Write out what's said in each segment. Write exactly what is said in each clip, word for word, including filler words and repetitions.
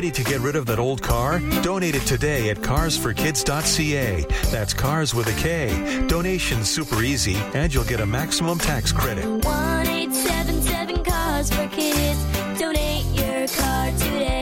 Ready to get rid of that old car? Donate it today at cars for kids dot c a. That's cars with a K. Donation's super easy, and you'll get a maximum tax credit. one eight seven seven Cars for Kids. Donate your car today.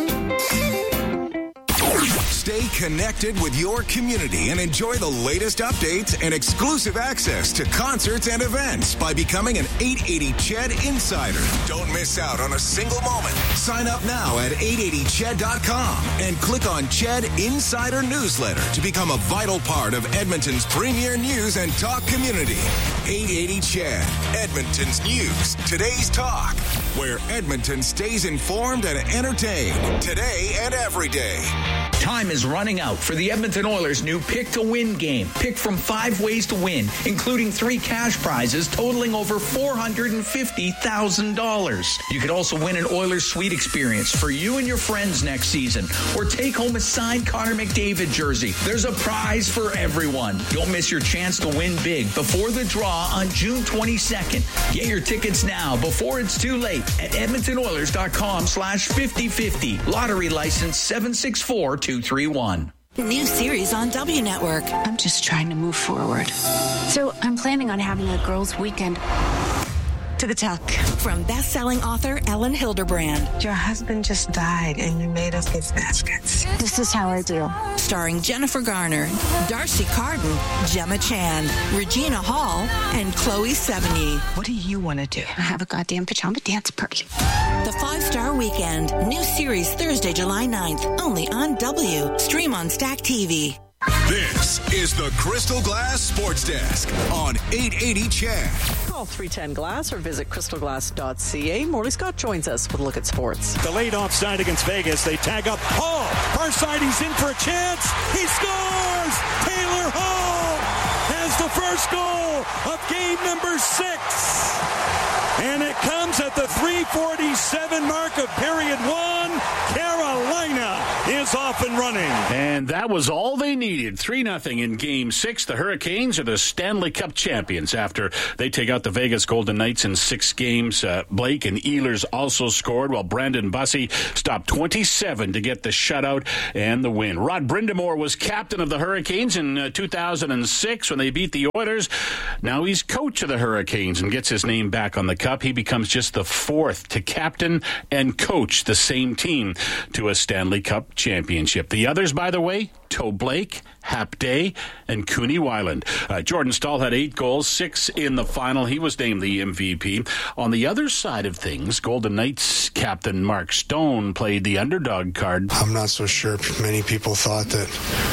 Stay connected with your community and enjoy the latest updates and exclusive access to concerts and events by becoming an eight eighty C H E D Insider. Don't miss out on a single moment. Sign up now at eight eighty C H E D dot com and click on C H E D Insider Newsletter to become a vital part of Edmonton's premier news and talk community. eight eighty C H E D, Edmonton's news, today's talk, where Edmonton stays informed and entertained today and every day. Time is running out for the Edmonton Oilers' new Pick to Win game. Pick from five ways to win, including three cash prizes totaling over four hundred fifty thousand dollars. You could also win an Oilers suite experience for you and your friends next season, or take home a signed Connor McDavid jersey. There's a prize for everyone. Don't miss your chance to win big before the draw on June twenty-second. Get your tickets now before it's too late at edmonton oilers dot com slash fifty fifty. Lottery license seven six four two three one. New series on W Network. I'm just trying to move forward. So I'm planning on having a girls' weekend. To the tuck. From best-selling author Ellen Hilderbrand. Your husband just died and you made us gift baskets. This is how I do. Starring Jennifer Garner, Darcy Carden, Gemma Chan, Regina Hall, and Chloe Sevigny. What do you want to do? I have a goddamn pajama dance party. The Five-Star Weekend. New series Thursday, July ninth. Only on W. Stream on Stack T V. This is the Crystal Glass Sports Desk on eight eighty C H E D. Call three ten glass or visit crystal glass dot c a. Morley Scott joins us with a look at sports. The late offside against Vegas. They tag up Hall. Far side, he's in for a chance. He scores! Taylor Hall has the first goal of game number six. And it comes at the three forty-seven mark of period one. Carolina is off and running. And that was all they needed. three nothing in Game six. The Hurricanes are the Stanley Cup champions after they take out the Vegas Golden Knights in six games. Uh, Blake and Ehlers also scored, while Brandon Bussey stopped twenty-seven to get the shutout and the win. Rod Brindamore was captain of the Hurricanes in uh, two thousand six when they beat the Oilers. Now he's coach of the Hurricanes and gets his name back on the Cup. He becomes just the fourth to captain and coach the same team to a Stanley Cup championship. The others, by the way, Toe Blake, Hap Day, and Cooney Weiland. Uh, Jordan Stahl had eight goals, six in the final. He was named the M V P. On the other side of things, Golden Knights captain Mark Stone played the underdog card. I'm not so sure many people thought that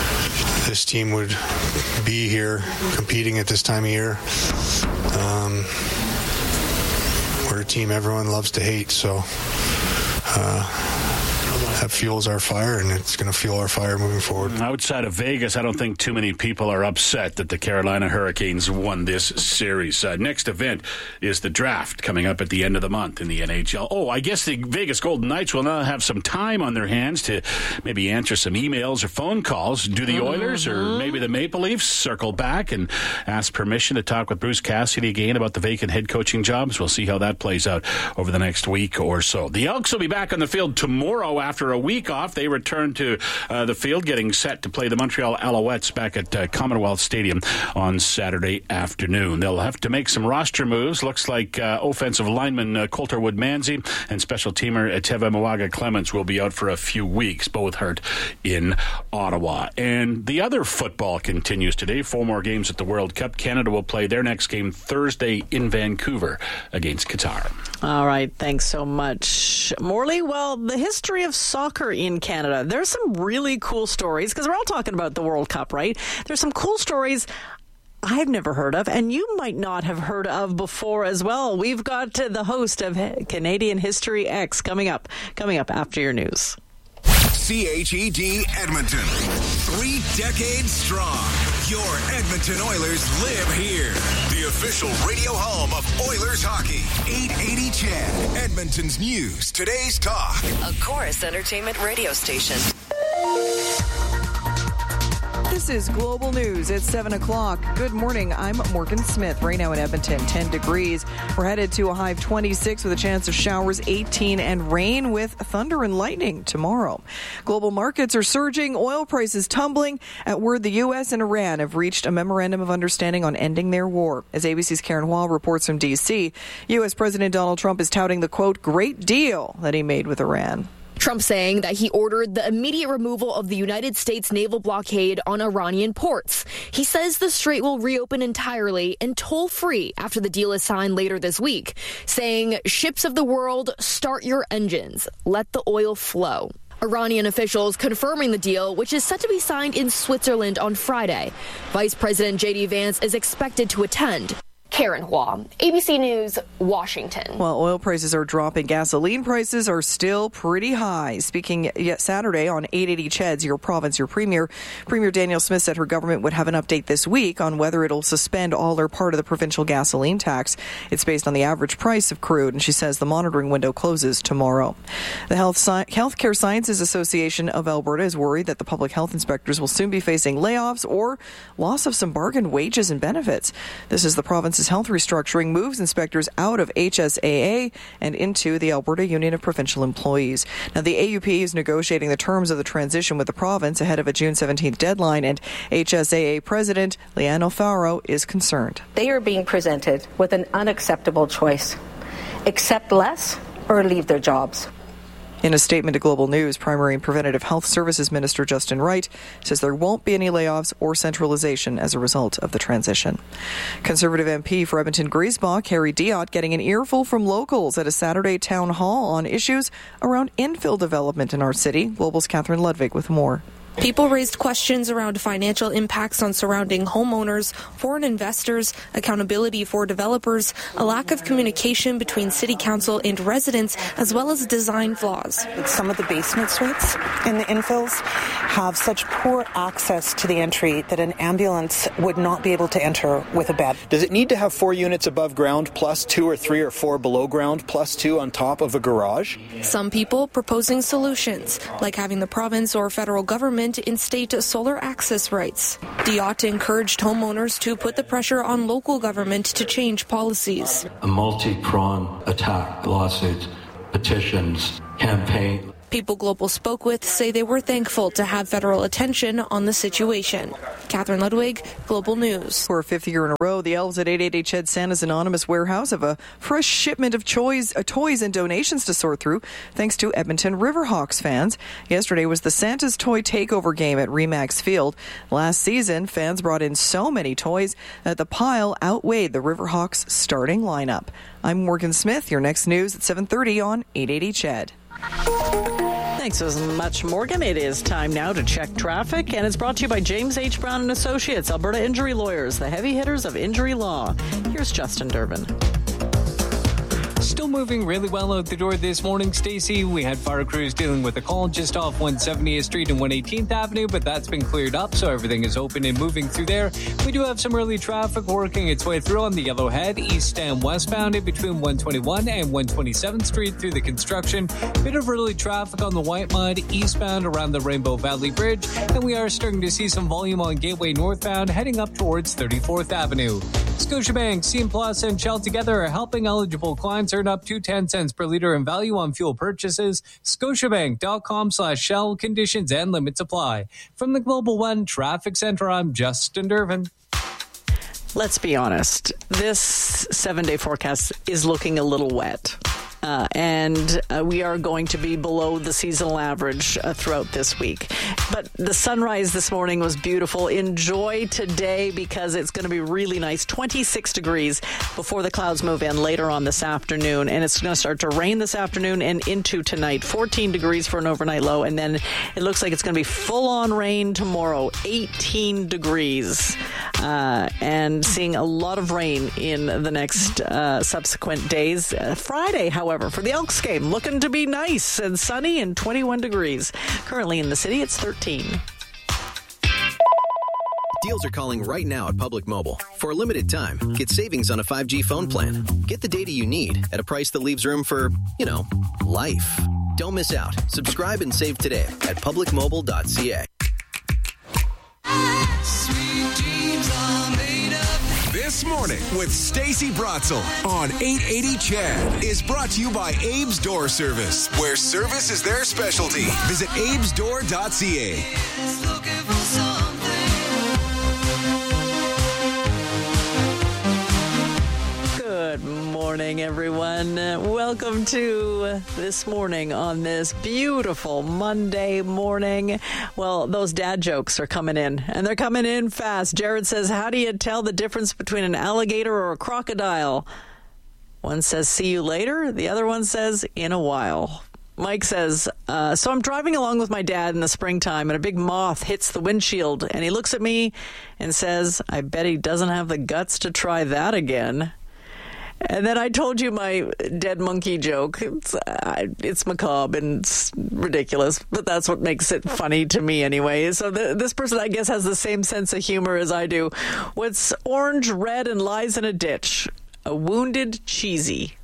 this team would be here competing at this time of year. Um, we're a team everyone loves to hate, so uh, that fuels our fire, and it's going to fuel our fire moving forward. Outside of Vegas, I don't think too many people are upset that the Carolina Hurricanes won this series. Uh, next event is the draft coming up at the end of the month in the N H L. Oh, I guess the Vegas Golden Knights will now have some time on their hands to maybe answer some emails or phone calls. Do the Oilers or maybe the Maple Leafs circle back and ask permission to talk with Bruce Cassidy again about the vacant head coaching jobs? We'll see how that plays out over the next week or so. The Elks will be back on the field tomorrow after a week off. They return to uh, the field, getting set to play the Montreal Alouettes back at uh, Commonwealth Stadium on Saturday afternoon. They'll have to make some roster moves. Looks like uh, offensive lineman uh, Coulter Wood-Manzi and special teamer Teva Moaga Clements will be out for a few weeks, both hurt in Ottawa. And the other football continues today. Four more games at the World Cup. Canada will play their next game Thursday in Vancouver against Qatar. All right, thanks so much, Morley. Well, the history of soccer in Canada, there's some really cool stories, because we're all talking about the World Cup, right? There's some cool stories I've never heard of, and you might not have heard of before as well. We've got the host of Canadian History X coming up, coming up after your news. C H E D Edmonton, three decades strong. Your Edmonton Oilers live here. The official radio home of Oilers hockey. eight eighty C H E D, Edmonton's news, today's talk. A Chorus Entertainment radio station. This is Global News at seven o'clock. Good morning. I'm Morgan Smith. Right now in Edmonton, ten degrees. We're headed to a high of twenty-six with a chance of showers, eighteen, and rain with thunder and lightning tomorrow. Global markets are surging, oil prices tumbling at word the U S and Iran have reached a memorandum of understanding on ending their war. As A B C's Karen Hua reports from D C, U S President Donald Trump is touting the, quote, great deal that he made with Iran. Trump saying that he ordered the immediate removal of the United States naval blockade on Iranian ports. He says the strait will reopen entirely and toll-free after the deal is signed later this week, saying, ships of the world, start your engines. Let the oil flow. Iranian officials confirming the deal, which is set to be signed in Switzerland on Friday. Vice President J D Vance is expected to attend. Karen Hua, A B C News, Washington. While oil prices are dropping, gasoline prices are still pretty high. Speaking yet Saturday on eight eighty C H E D's Your Province, Your Premier, Premier Danielle Smith said her government would have an update this week on whether it'll suspend all or part of the provincial gasoline tax. It's based on the average price of crude, and she says the monitoring window closes tomorrow. The Health Sci- Healthcare Sciences Association of Alberta is worried that the public health inspectors will soon be facing layoffs or loss of some bargained wages and benefits. This is the province's health restructuring moves inspectors out of H S A A and into the Alberta Union of Provincial Employees. Now, the A U P is negotiating the terms of the transition with the province ahead of a June seventeenth deadline, and H S A A President Leanne O'Farrell is concerned. They are being presented with an unacceptable choice: accept less or leave their jobs. In a statement to Global News, Primary and Preventative Health Services Minister Justin Wright says there won't be any layoffs or centralization as a result of the transition. Conservative M P for Edmonton Griesbach, Harry Diot, getting an earful from locals at a Saturday town hall on issues around infill development in our city. Global's Catherine Ludwig with more. People raised questions around financial impacts on surrounding homeowners, foreign investors, accountability for developers, a lack of communication between city council and residents, as well as design flaws. Some of the basement suites in the infills have such poor access to the entry that an ambulance would not be able to enter with a bed. Does it need to have four units above ground plus two or three or four below ground plus two on top of a garage? Some people proposing solutions, like having the province or federal government instate solar access rights. Diot encouraged homeowners to put the pressure on local government to change policies. A multi-pronged attack, lawsuits, petitions, campaign. People Global spoke with say they were thankful to have federal attention on the situation. Catherine Ludwig, Global News. For a fifth year in a row, the elves at eight eighty C H E D Santa's Anonymous Warehouse have a fresh shipment of toys, uh, toys and donations to sort through, thanks to Edmonton Riverhawks fans. Yesterday was the Santa's Toy Takeover game at Remax Field. Last season, fans brought in so many toys that the pile outweighed the Riverhawks starting lineup. I'm Morgan Smith. Your next news at seven thirty on eight eighty C H E D. Thanks so much, Morgan. It is time now to check traffic, and it's brought to you by James H. Brown and Associates, Alberta Injury Lawyers, the heavy hitters of injury law. Here's Justin Durbin. Still moving really well out the door this morning, Stacey. We had fire crews dealing with a call just off one seventieth Street and one eighteenth Avenue, but that's been cleared up, so everything is open and moving through there. We do have some early traffic working its way through on the Yellowhead, east and westbound, in between one twenty-one and one twenty-seventh Street through the construction. Bit of early traffic on the White Mud, eastbound around the Rainbow Valley Bridge, and we are starting to see some volume on Gateway northbound, heading up towards thirty-fourth Avenue. Scotiabank, C M Plus, and Shell together are helping eligible clients earn up to ten cents per liter in value on fuel purchases. Scotiabank.com slash Shell. Conditions and limits apply. From the Global One Traffic Center, I'm Justin Durbin. Let's be honest. This seven-day forecast is looking a little wet. Uh, and uh, we are going to be below the seasonal average uh, throughout this week. But the sunrise this morning was beautiful. Enjoy today because it's going to be really nice. twenty-six degrees before the clouds move in later on this afternoon. And it's going to start to rain this afternoon and into tonight. fourteen degrees for an overnight low. And then it looks like it's going to be full-on rain tomorrow. eighteen degrees. Uh, and seeing a lot of rain in the next uh, subsequent days. Uh, Friday, however, for the Elks game, looking to be nice and sunny and twenty-one degrees. Currently in the city, it's thirteen. Deals are calling right now at Public Mobile. For a limited time, get savings on a five G phone plan. Get the data you need at a price that leaves room for, you know, life. Don't miss out. Subscribe and save today at public mobile dot c a. This Morning with Stacey Bratzel on eight eighty C H E D is brought to you by Abe's Door Service, where service is their specialty. Visit abes door dot c a. Good morning, everyone. Welcome to This Morning on this beautiful Monday morning. Well, those dad jokes are coming in, and they're coming in fast. Jared says, how do you tell the difference between an alligator or a crocodile? One says, see you later. The other one says, in a while. Mike says, uh, so I'm driving along with my dad in the springtime, and a big moth hits the windshield, and he looks at me and says, I bet he doesn't have the guts to try that again. And then I told you my dead monkey joke. It's, uh, it's macabre and it's ridiculous, but that's what makes it funny to me anyway. So the, this person, I guess, has the same sense of humor as I do. What's orange, red, and lies in a ditch? A wounded cheesy.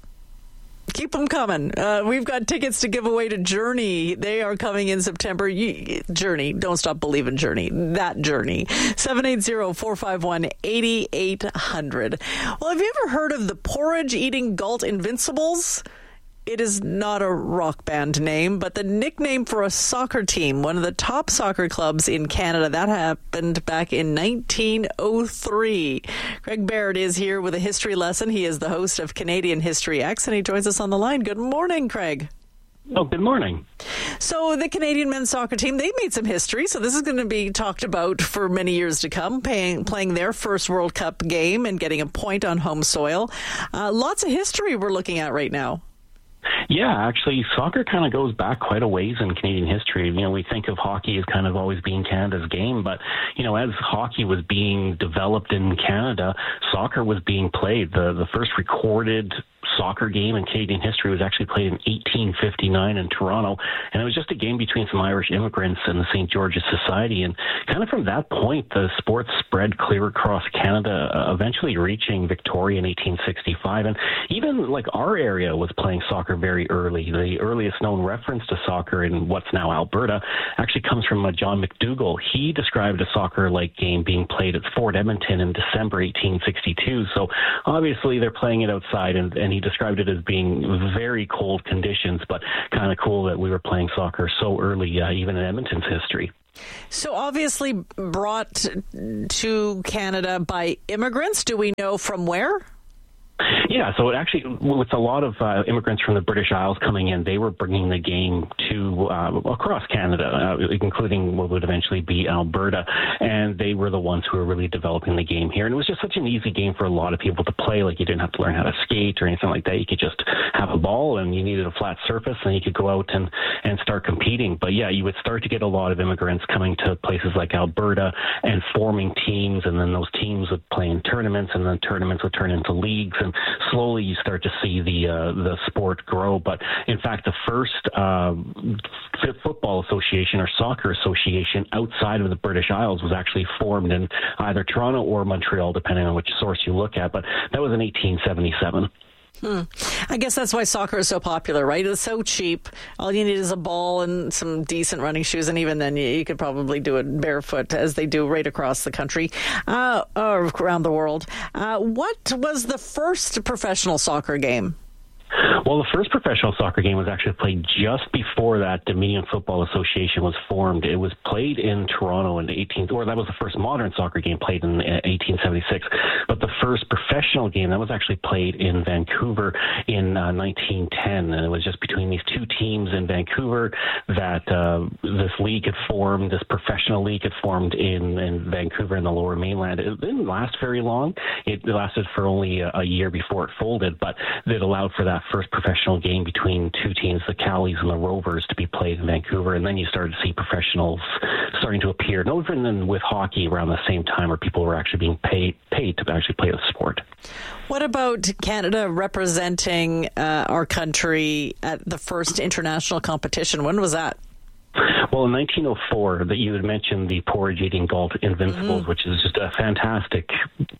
Keep them coming. Uh, we've got tickets to give away to Journey. They are coming in September. You, Journey. Don't stop believing Journey. That Journey. seven eight zero, four five one, eight eight zero zero. Well, have you ever heard of the porridge-eating Galt Invincibles? It is not a rock band name, but the nickname for a soccer team, one of the top soccer clubs in Canada. That happened back in nineteen oh three. Craig Baird is here with a history lesson. He is the host of Canadian History X, and he joins us on the line. Good morning, Craig. Oh, good morning. So the Canadian men's soccer team, they made some history, so this is going to be talked about for many years to come, paying, playing their first World Cup game and getting a point on home soil. Uh, lots of history we're looking at right now. Yeah, actually, soccer kind of goes back quite a ways in Canadian history. You know, we think of hockey as kind of always being Canada's game, but, you know, as hockey was being developed in Canada, soccer was being played. The, the first recorded soccer game in Canadian history was actually played in eighteen fifty-nine in Toronto, and it was just a game between some Irish immigrants and the Saint George's Society. And kind of from that point, the sport spread clear across Canada, uh, eventually reaching Victoria in eighteen sixty-five. And even like our area was playing soccer very early. The earliest known reference to soccer in what's now Alberta actually comes from uh, John McDougall. He described a soccer-like game being played at Fort Edmonton in December eighteen sixty-two. So obviously they're playing it outside, and, and he described it as being very cold conditions, but kind of cool that we were playing soccer so early, uh, even in Edmonton's history. So obviously brought to Canada by immigrants. Do we know from where? Yeah, so it actually, with a lot of uh, immigrants from the British Isles coming in, they were bringing the game to uh, across Canada, uh, including what would eventually be Alberta, and they were the ones who were really developing the game here. And it was just such an easy game for a lot of people to play. Like, you didn't have to learn how to skate or anything like that. You could just have a ball, and you needed a flat surface, and you could go out and, and start competing. But yeah, you would start to get a lot of immigrants coming to places like Alberta and forming teams, and then those teams would play in tournaments, and then tournaments would turn into leagues, and slowly you start to see the uh, the sport grow. But in fact, the first uh, football association or soccer association outside of the British Isles was actually formed in either Toronto or Montreal, depending on which source you look at. But that was in eighteen seventy-seven. Hmm. I guess that's why soccer is so popular, right? It's so cheap. All you need is a ball and some decent running shoes, and even then you, you could probably do it barefoot, as they do right across the country, uh, or around the world. Uh, what was the first professional soccer game? Well, the first professional soccer game was actually played just before that Dominion Football Association was formed. It was played in Toronto in the eighteenth, or that was the first modern soccer game played in eighteen seventy-six. But the first professional game, that was actually played in Vancouver in uh, nineteen ten. And it was just between these two teams in Vancouver that uh, this league had formed, this professional league had formed in, in Vancouver in the Lower Mainland. It didn't last very long. It lasted for only a, a year before it folded, but it allowed for that first professional game between two teams, the Cowleys and the Rovers, to be played in Vancouver. And then you started to see professionals starting to appear, no different than with hockey around the same time, where people were actually being paid paid to actually play the sport. What about Canada representing uh, our country at the first international competition? When was that? Well, in nineteen oh four, that you had mentioned the porridge-eating Galt Invincibles, mm-hmm. which is just a fantastic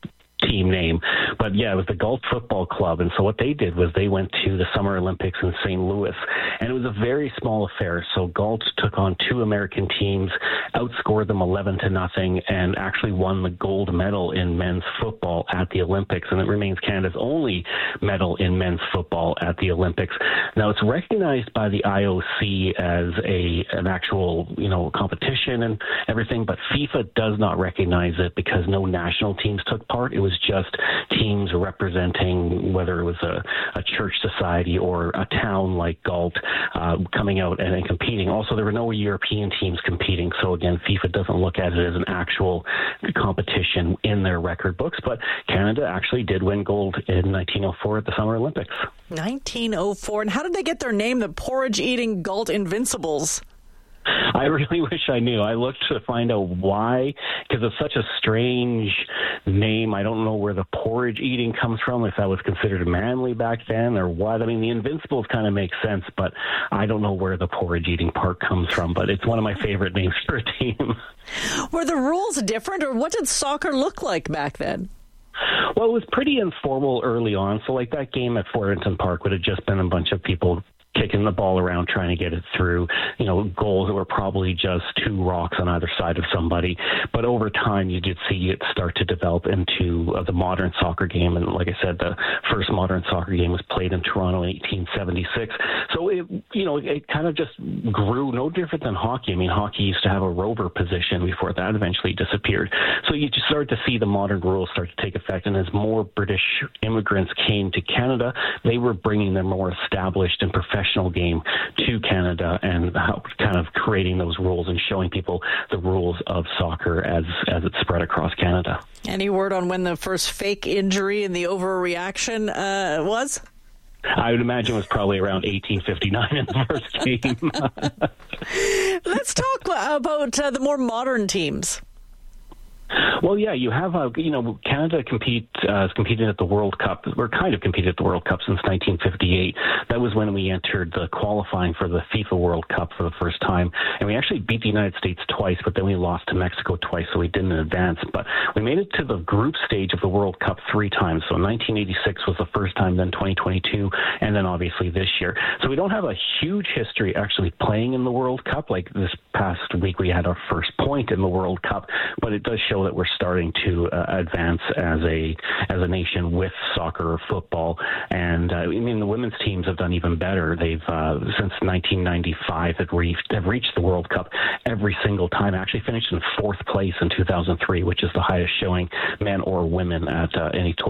team name. But yeah, it was the Galt Football Club. And so what they did was they went to the Summer Olympics in Saint Louis. And it was a very small affair. So Galt took on two American teams, outscored them eleven to nothing, and actually won the gold medal in men's football at the Olympics. And it remains Canada's only medal in men's football at the Olympics. Now, it's recognized by the I O C as a an actual, you know, competition and everything, but FIFA does not recognize it because no national teams took part. It was just teams representing whether it was a, a church society or a town like Galt uh, coming out and, and competing. Also, there were no European teams competing, so again, FIFA doesn't look at it as an actual competition in their record books, but Canada actually did win gold in nineteen oh four at the Summer Olympics. nineteen oh four. And how did they get their name, the porridge-eating Galt Invincibles? I really wish I knew. I looked to find out why, because it's such a strange name. I don't know where the porridge eating comes from, if that was considered manly back then or what. I mean, the Invincibles kind of makes sense, but I don't know where the porridge eating part comes from. But it's one of my favorite names for a team. Were the rules different, or what did soccer look like back then? Well, it was pretty informal early on. So like that game at Fortington Park would have just been a bunch of people kicking the ball around, trying to get it through, you know, goals that were probably just two rocks on either side of somebody. But over time, you did see it start to develop into uh, the modern soccer game. And like I said, the first modern soccer game was played in Toronto in eighteen seventy-six. So, it, you know, it kind of just grew, no different than hockey. I mean, hockey used to have a rover position before that eventually disappeared. So you just started to see the modern rules start to take effect. And as more British immigrants came to Canada, they were bringing their more established and professional game to Canada and how, kind of creating those rules and showing people the rules of soccer as as it spread across Canada. Any word on when the first fake injury and the overreaction uh, was? I would imagine it was probably around eighteen fifty-nine in the first game. Let's talk about uh, the more modern teams. Well, yeah, you have, uh, you know, Canada compete uh, has competed at the World Cup. We're kind of competed at the World Cup since nineteen fifty-eight. That was when we entered the qualifying for the FIFA World Cup for the first time. And we actually beat the United States twice, but then we lost to Mexico twice, so we didn't advance. But we made it to the group stage of the World Cup three times. So nineteen eighty-six was the first time, then twenty twenty-two, and then obviously this year. So we don't have a huge history actually playing in the World Cup. Like this past week, we had our first point in the World Cup, but it does show that we're starting to uh, advance as a as a nation with soccer or football. And uh, I mean, the women's teams have done even better. They've uh, since nineteen ninety-five have reached have reached the World Cup every single time. Actually finished in fourth place in two thousand three, which is the highest showing, men or women, at uh, any to-